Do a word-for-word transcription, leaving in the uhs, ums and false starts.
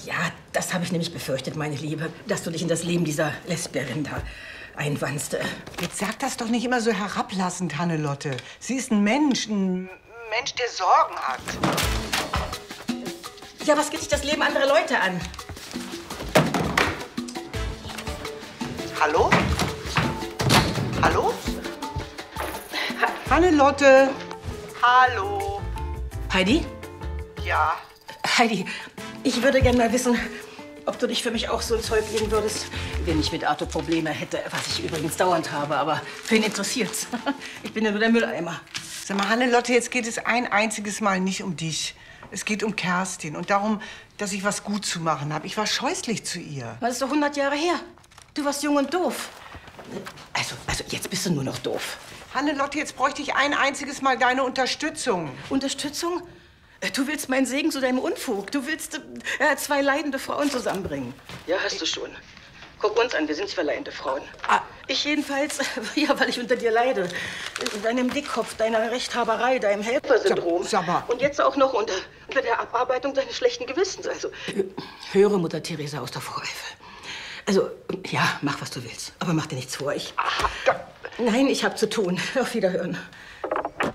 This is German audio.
Ja, das habe ich nämlich befürchtet, meine Liebe, dass du dich in das Leben dieser Lesbierin da einwandst. Jetzt sag das doch nicht immer so herablassend, Hannelotte. Sie ist ein Mensch, ein Mensch, der Sorgen hat. Ja, was geht dich das Leben anderer Leute an? Hallo? Hallo? Ha Hannelotte? Hallo? Heidi? Ja? Heidi, ich würde gerne mal wissen, ob du dich für mich auch so ins Zeug legen würdest, wenn ich mit Arthur Probleme hätte, was ich übrigens dauernd habe, aber für ihn interessiert's. Ich bin ja nur der Mülleimer. Sag mal, Hannelotte, jetzt geht es ein einziges Mal nicht um dich. Es geht um Kerstin und darum, dass ich was gut zu machen habe. Ich war scheußlich zu ihr. Das ist doch hundert Jahre her. Du warst jung und doof. Also, also jetzt bist du nur noch doof. Hannelotte, jetzt bräuchte ich ein einziges Mal deine Unterstützung. Unterstützung? Du willst meinen Segen zu deinem Unfug. Du willst äh, zwei leidende Frauen zusammenbringen. Ja, hast du schon. Guck uns an, wir sind zwei leidende Frauen. Ah. Ich jedenfalls, ja, weil ich unter dir leide. Deinem Dickkopf, deiner Rechthaberei, deinem Helfersyndrom. Sag mal. Und jetzt auch noch unter, unter der Abarbeitung deines schlechten Gewissens. Also, höre Mutter Teresa aus der Voreifel. Also, ja, mach, was du willst. Aber mach dir nichts vor. Ich... Aha, da. Nein, ich hab zu tun. Auf Wiederhören.